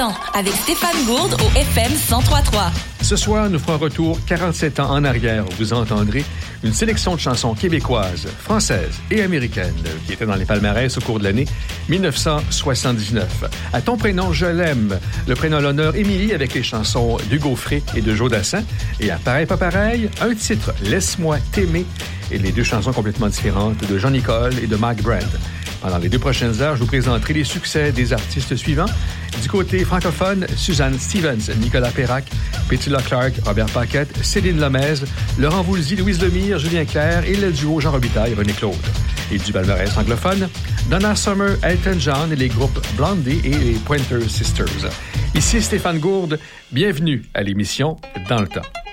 temps avec Stéphane Gourde au FM 103.3. Ce soir, nous ferons un retour 47 ans en arrière où vous entendrez une sélection de chansons québécoises, françaises et américaines qui étaient dans les palmarès au cours de l'année 1979. À ton prénom, je l'aime. Le prénom à l'honneur, Émilie, avec les chansons d'Hugo Frey et de Joe Dassin. Et à Pareil pas pareil, un titre, Laisse-moi t'aimer, et les deux chansons complètement différentes de Jean-Nicole et de Mike Brand. Pendant les 2 prochaines heures, je vous présenterai les succès des artistes suivants. Du côté francophone, Suzanne Stevens, Nicolas Perrac, Petula Clark, Robert Paquette, Céline Lemez, Laurent Voulzy, Louise Lemire, Julien Clerc et le duo Jean Robitaille, René Claude. Et du palmarès anglophone, Donna Summer, Elton John et les groupes Blondie et les Pointer Sisters. Ici Stéphane Gourde, bienvenue à l'émission Dans le temps.